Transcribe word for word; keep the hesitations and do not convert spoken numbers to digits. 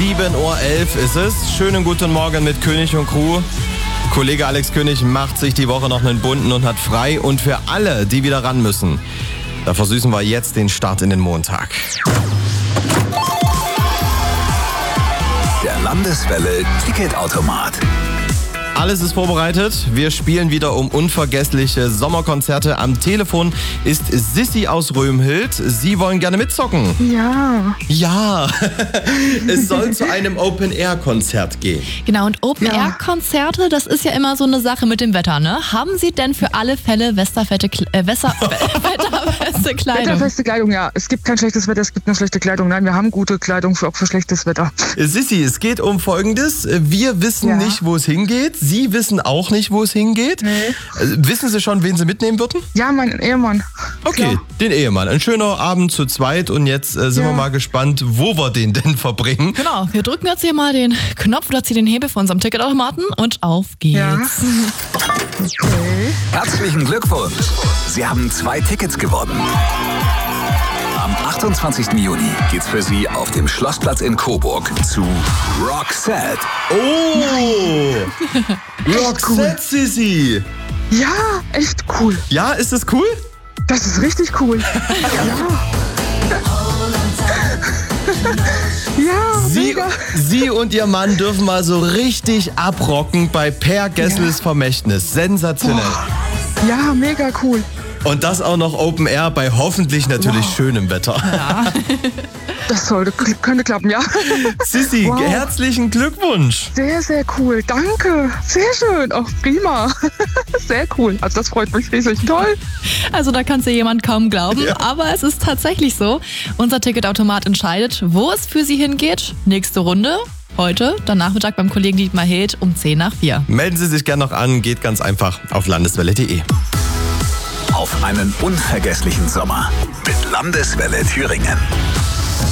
sieben Uhr elf ist es. Schönen guten Morgen mit König und Crew. Kollege Alex König macht sich die Woche noch einen bunten und hat frei. Und für alle, die wieder ran müssen, da versüßen wir jetzt den Start in den Montag. Der Landeswelle Ticketautomat. Alles ist vorbereitet. Wir spielen wieder um unvergessliche Sommerkonzerte. Am Telefon ist Sissi aus Römhild. Sie wollen gerne mitzocken. Ja. Ja, es soll zu einem Open-Air-Konzert gehen. Genau, und Open-Air-Konzerte, das ist ja immer so eine Sache mit dem Wetter, ne? Haben Sie denn für alle Fälle westerfette, Kle- äh, Wesser- wetterfeste Kleidung? Wetterfeste Kleidung, ja. Es gibt kein schlechtes Wetter, es gibt nur schlechte Kleidung. Nein, wir haben gute Kleidung für, auch für schlechtes Wetter. Sissi, es geht um Folgendes. Wir wissen Ja. nicht, wo es hingeht. Sie wissen auch nicht, wo es hingeht. Nee. Äh, Wissen Sie schon, wen Sie mitnehmen würden? Ja, mein Ehemann. Okay, Klar. den Ehemann. Ein schöner Abend zu zweit und jetzt äh, sind Ja. wir mal gespannt, wo wir den denn verbringen. Genau, wir drücken jetzt hier mal den Knopf oder ziehen den Hebel von unserem Ticketautomaten und auf geht's. Ja. Okay. Herzlichen Glückwunsch. Sie haben zwei Tickets gewonnen. Am achtundzwanzigsten Juni geht's für Sie auf dem Schlossplatz in Coburg zu Roxette. Oh! Roxette, Sissi! Ja, echt cool. Ja, ist das cool? Das ist richtig cool. Ja. Ja, Sie, mega. Sie und Ihr Mann dürfen mal so richtig abrocken bei Per Gessles Vermächtnis. Sensationell. Ja, mega cool. Und das auch noch Open Air bei hoffentlich natürlich schönem Wetter. Das sollte, könnte klappen, ja. Sissi, Wow. herzlichen Glückwunsch. Sehr, sehr cool. Danke. Sehr schön. Auch prima. Sehr cool. Also das freut mich riesig. Toll. Also da kann es ja jemand kaum glauben, Ja. aber es ist tatsächlich so. Unser Ticketautomat entscheidet, wo es für Sie hingeht. Nächste Runde, heute, dann Nachmittag beim Kollegen Dietmar Hild um zehn nach vier. Melden Sie sich gerne noch an, geht ganz einfach auf landeswelle punkt de. Auf einen unvergesslichen Sommer mit Landeswelle Thüringen.